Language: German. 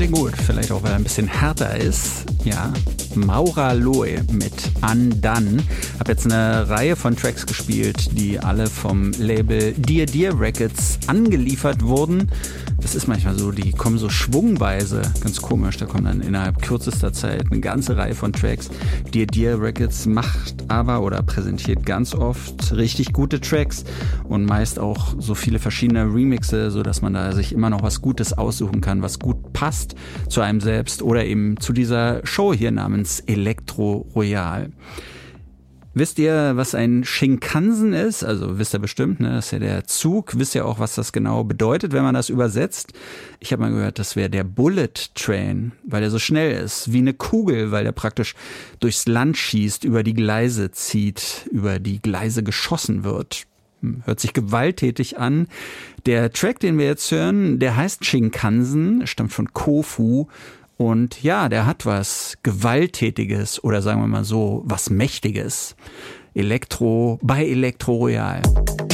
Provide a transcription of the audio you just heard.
gut, vielleicht auch, weil er ein bisschen härter ist. Ja, Maura Loe mit Undone. Hab jetzt eine Reihe von Tracks gespielt, die alle vom Label Dear Dear Records angeliefert wurden. Das ist manchmal so, die kommen so schwungweise, ganz komisch, da kommt dann innerhalb kürzester Zeit eine ganze Reihe von Tracks. Dear Dear Records macht aber oder präsentiert ganz oft richtig gute Tracks und meist auch so viele verschiedene Remixe, sodass man da sich immer noch was Gutes aussuchen kann, was gut passt zu einem selbst oder eben zu dieser Show hier namens Elektro Royal. Wisst ihr, was ein Shinkansen ist? Also wisst ihr bestimmt, ne? Das ist ja der Zug. Wisst ihr auch, was das genau bedeutet, wenn man das übersetzt? Ich habe mal gehört, das wäre der Bullet Train, weil der so schnell ist, wie eine Kugel, weil der praktisch durchs Land schießt, über die Gleise zieht, über die Gleise geschossen wird. Hört sich gewalttätig an. Der Track, den wir jetzt hören, der heißt Shinkansen, stammt von Kofu. Und ja, der hat was Gewalttätiges oder sagen wir mal so, was Mächtiges. Elektro bei Elektro Royal.